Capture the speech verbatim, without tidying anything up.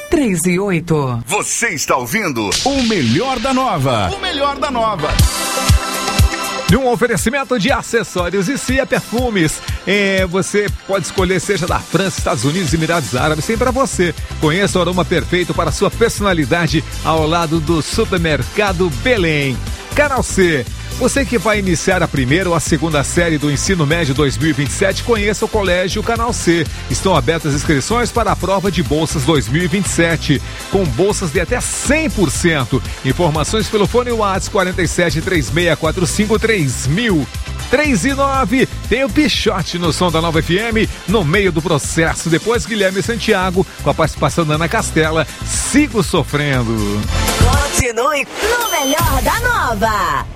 três e oito. Você está ouvindo o melhor da nova. O melhor da nova. De um oferecimento de acessórios e Cia Perfumes. É, você pode escolher, seja da França, Estados Unidos, Emirados Árabes, sempre para você. Conheça o aroma perfeito para a sua personalidade ao lado do Supermercado Belém. Canal C. Você que vai iniciar a primeira ou a segunda série do Ensino Médio dois mil e vinte e sete, conheça o Colégio Canal C. Estão abertas inscrições para a prova de bolsas dois mil e vinte e sete, com bolsas de até cem por cento. Informações pelo fone WhatsApp quatro sete três seis quatro cinco três mil. três e nove, tem o Pichote no som da Nova F M, no meio do processo. Depois Guilherme Santiago, com a participação da Ana Castela, Sigo Sofrendo. Continue no melhor da nova.